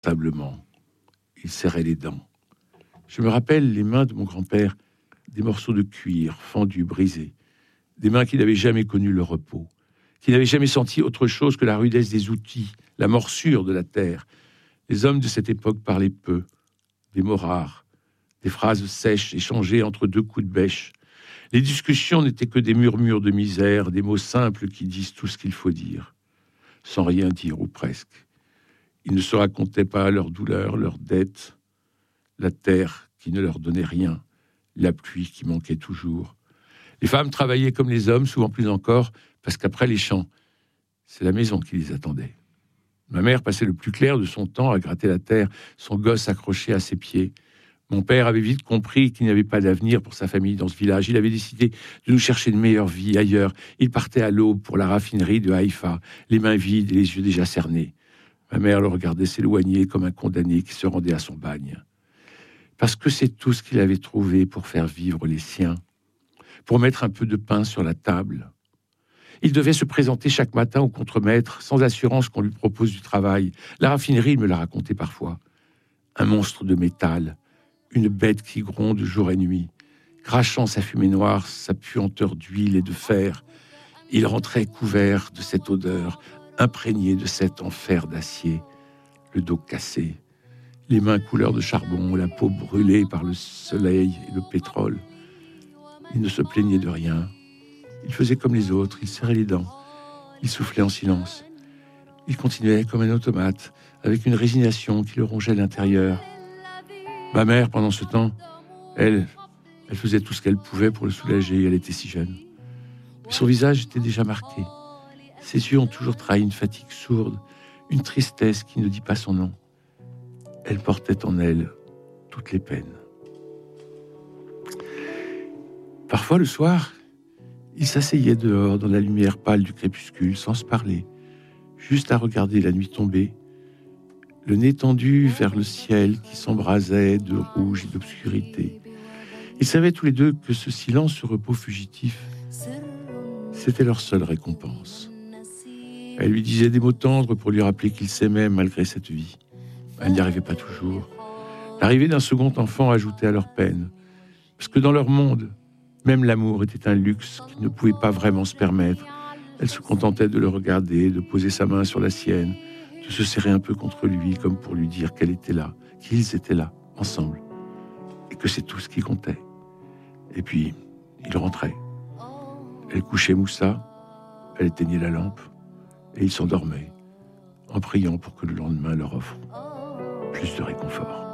Lamentablement, il serrait les dents. Je me rappelle les mains de mon grand-père, des morceaux de cuir fendus, brisés, des mains qui n'avaient jamais connu le repos, qui n'avaient jamais senti autre chose que la rudesse des outils, la morsure de la terre. Les hommes de cette époque parlaient peu, des mots rares, des phrases sèches échangées entre deux coups de bêche. Les discussions n'étaient que des murmures de misère, des mots simples qui disent tout ce qu'il faut dire, sans rien dire ou presque. Ils ne se racontaient pas leurs douleurs, leurs dettes, la terre qui ne leur donnait rien, la pluie qui manquait toujours. Les femmes travaillaient comme les hommes, souvent plus encore, parce qu'après les champs, c'est la maison qui les attendait. Ma mère passait le plus clair de son temps à gratter la terre, son gosse accroché à ses pieds. Mon père avait vite compris qu'il n'y avait pas d'avenir pour sa famille dans ce village. Il avait décidé de nous chercher une meilleure vie ailleurs. Il partait à l'aube pour la raffinerie de Haïfa, les mains vides et les yeux déjà cernés. Ma mère le regardait s'éloigner comme un condamné qui se rendait à son bagne. Parce que c'est tout ce qu'il avait trouvé pour faire vivre les siens, pour mettre un peu de pain sur la table. Il devait se présenter chaque matin au contremaître, sans assurance qu'on lui propose du travail. La raffinerie, il me l'a raconté parfois. Un monstre de métal, une bête qui gronde jour et nuit, crachant sa fumée noire, sa puanteur d'huile et de fer. Il rentrait couvert de cette odeur, imprégné de cet enfer d'acier, le dos cassé, les mains couleur de charbon, la peau brûlée par le soleil et le pétrole. Il ne se plaignait de rien. Il faisait comme les autres, il serrait les dents, il soufflait en silence. Il continuait comme un automate, avec une résignation qui le rongeait à l'intérieur. Ma mère, pendant ce temps, elle faisait tout ce qu'elle pouvait pour le soulager, elle était si jeune. Mais son visage était déjà marqué. Ses yeux ont toujours trahi une fatigue sourde, une tristesse qui ne dit pas son nom. Elle portait en elle toutes les peines. Parfois, le soir, il s'asseyait dehors dans la lumière pâle du crépuscule, sans se parler, juste à regarder la nuit tomber, le nez tendu vers le ciel qui s'embrasait de rouge et d'obscurité. Ils savaient tous les deux que ce silence, ce repos fugitif, c'était leur seule récompense. Elle lui disait des mots tendres pour lui rappeler qu'il s'aimait malgré cette vie. Elle n'y arrivait pas toujours. L'arrivée d'un second enfant ajoutait à leur peine, parce que dans leur monde, même l'amour était un luxe qu'ils ne pouvaient pas vraiment se permettre. Elle se contentait de le regarder, de poser sa main sur la sienne, de se serrer un peu contre lui, comme pour lui dire qu'elle était là, qu'ils étaient là, ensemble, et que c'est tout ce qui comptait. Et puis, il rentrait. Elle couchait Moussa, elle éteignait la lampe, et il s'endormait, en priant pour que le lendemain leur offre plus de réconfort.